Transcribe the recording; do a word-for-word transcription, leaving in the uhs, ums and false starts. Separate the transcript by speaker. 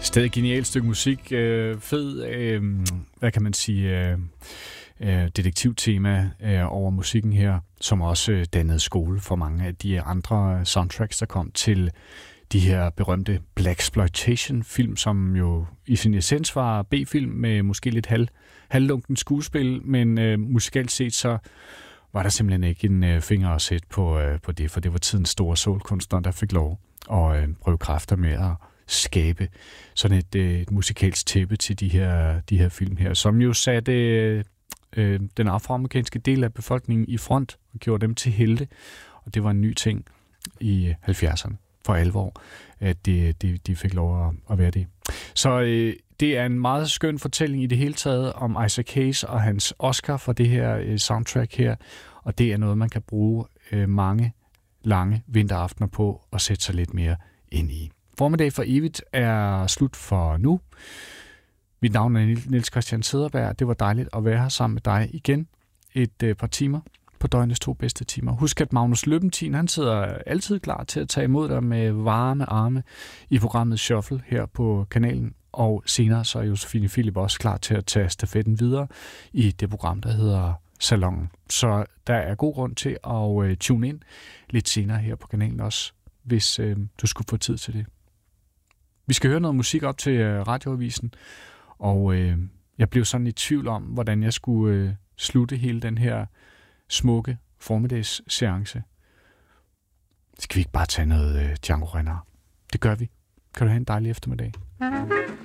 Speaker 1: Stadig genialt stykke musik. Øh, fed, øh, hvad kan man sige, øh, øh, detektivtema øh, over musikken her, som også øh, dannede skole for mange af de andre soundtracks, der kom til de her berømte blaxploitation-film, som jo i sin essens var B-film med måske lidt halv, halvlunken skuespil, men øh, musikalt set så var der simpelthen ikke en øh, finger at sætte på, øh, på det, for det var tidens store soulkunstnere, der fik lov at øh, prøve kræfter med at skabe sådan et, øh, et musikalsk tæppe til de her, de her film her, som jo satte øh, øh, den afroamerikanske del af befolkningen i front og gjorde dem til helte, og det var en ny ting i halvfjerdserne for alvor, at de, de, de fik lov at, at være det. Så øh, det er en meget skøn fortælling i det hele taget om Isaac Hayes og hans Oscar for det her øh, soundtrack her, og det er noget, man kan bruge øh, mange lange vinteraftener på og sætte sig lidt mere ind i. Formiddag for evigt er slut for nu. Mit navn er Niels Christian Cederberg. Det var dejligt at være her sammen med dig igen et øh, par timer på døgnets to bedste timer. Husk, at Magnus Løbentin, han sidder altid klar til at tage imod dig med varme arme i programmet Shuffle her på kanalen. Og senere så er Josefine Philip også klar til at tage stafetten videre i det program, der hedder Salongen. Så der er god grund til at øh, tune ind lidt senere her på kanalen også, hvis øh, du skulle få tid til det. Vi skal høre noget musik op til øh, radioavisen, og øh, jeg blev sådan i tvivl om, hvordan jeg skulle øh, slutte hele den her smukke formiddagsseance. Skal vi ikke bare tage noget øh, Django Reinhardt? Det gør vi. Kan du have en dejlig eftermiddag?